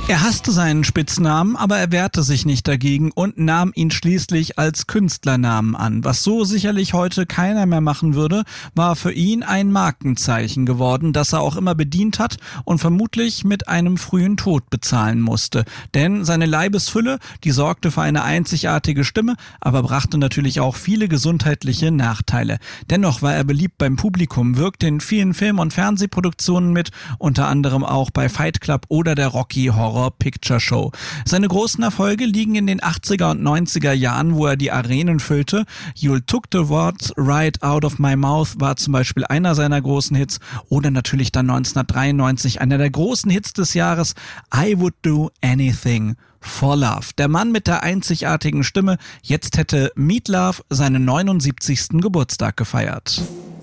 Er hasste seinen Spitznamen, aber er wehrte sich nicht dagegen und nahm ihn schließlich als Künstlernamen an. Was so sicherlich heute keiner mehr machen würde, war für ihn ein Markenzeichen geworden, das er auch immer bedient hat und vermutlich mit einem frühen Tod bezahlen musste. Denn seine Leibesfülle, die sorgte für eine einzigartige Stimme, aber brachte natürlich auch viele gesundheitliche Nachteile. Dennoch war er beliebt beim Publikum, wirkte in vielen Film- und Fernsehproduktionen mit, unter anderem auch bei Fight Club oder der Rocky Horror Picture Show. Seine großen Erfolge liegen in den 80er und 90er Jahren, wo er die Arenen füllte. You Took the Words Right Out of My Mouth war zum Beispiel einer seiner großen Hits oder natürlich dann 1993 einer der großen Hits des Jahres, I Would Do Anything for Love. Der Mann mit der einzigartigen Stimme. Jetzt hätte Meat Loaf seinen 79. Geburtstag gefeiert.